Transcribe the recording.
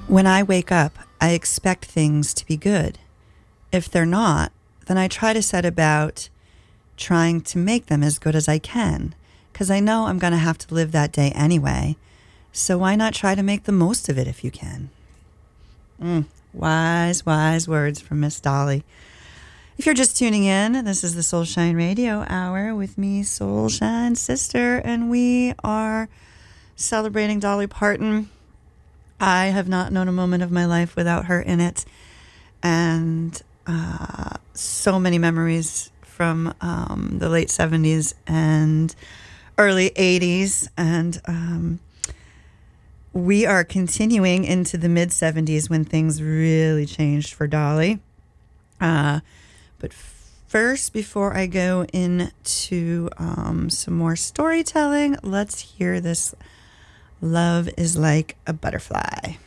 When I wake up, I expect things to be good. If they're not, then I try to set about trying to make them as good as I can, because I know I'm going to have to live that day anyway. So why not try to make the most of it if you can? Wise, wise words from Miss Dolly. If you're just tuning in, this is the Soulshine Radio Hour with me, Soulshine Sister, and we are celebrating Dolly Parton. I have not known a moment of my life without her in it, and so many memories from the late 70s and early 80s, and we are continuing into the mid 70s when things really changed for Dolly. But first, before I go into some more storytelling, let's hear this. Love is like a butterfly.